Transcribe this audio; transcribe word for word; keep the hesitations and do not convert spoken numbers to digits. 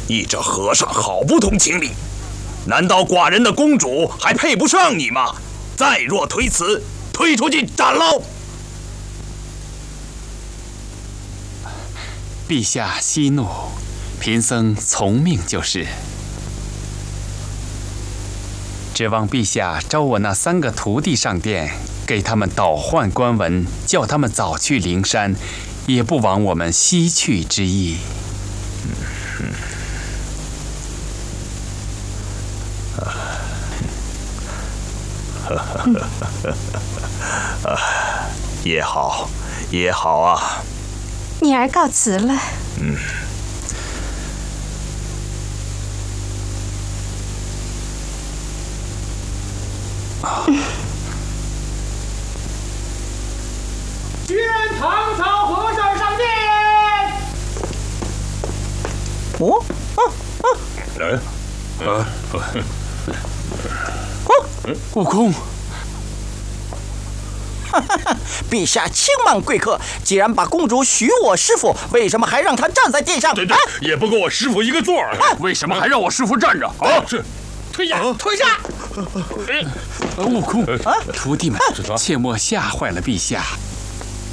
你这和尚好不通情理！难道寡人的公主还配不上你吗？再若推辞，推出去斩喽！ 陛下息怒，贫僧从命就是。指望陛下招我那三个徒弟上殿，给他们倒换官文，叫他们早去灵山，也不枉我们西去之意。 嗯啊，也好，也好啊。 女儿告辞了。 嗯。 啊。宣唐朝和尚上殿。 哦，啊啊！ 来，啊， 哦， 悟空。 哈哈哈！陛下轻慢贵客，既然把公主许我师傅，为什么还让她站在殿上？ 对对，啊、也不给我师傅一个座儿、 啊。为什么还让我师傅站着？ 啊，是， 退下，啊、退下！ 悟空，啊，徒弟们，切莫吓坏了陛下。